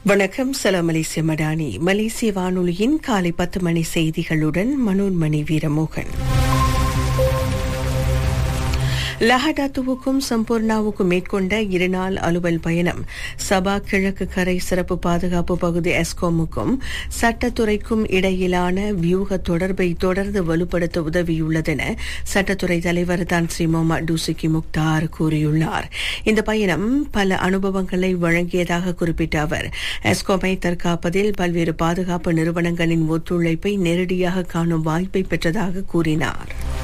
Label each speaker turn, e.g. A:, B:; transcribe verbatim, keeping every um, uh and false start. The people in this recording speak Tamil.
A: வணக்கம். சலாம் மலேசிய மடானி. மலேசிய வானொலியின் காலை பத்து மணி செய்திகளுடன் மனோன்மணி வீரமோகன். லஹடாத்துவுக்கும் சம்பூர்ணாவுக்கும் மேற்கொண்ட இருநாள் அலுவல் பயணம் சபா கிழக்கு கரை சிறப்பு பாதுகாப்பு பகுதி எஸ்கோமுக்கும் சட்டத்துறைக்கும் இடையிலான வியூக தொடர்பை தொடர்ந்து வலுப்படுத்த உதவியுள்ளதென சட்டத்துறை தலைவர் தான் ஸ்ரீ முகமது டூசிகி முக்தார் கூறியுள்ளார். இந்த பயணம் பல அனுபவங்களை வழங்கியதாக குறிப்பிட்ட அவர், எஸ்கோமை தற்காப்பதில் பல்வேறு பாதுகாப்பு நிறுவனங்களின் ஒத்துழைப்பை நேரடியாக காணும் வாய்ப்பை பெற்றதாக கூறினார்.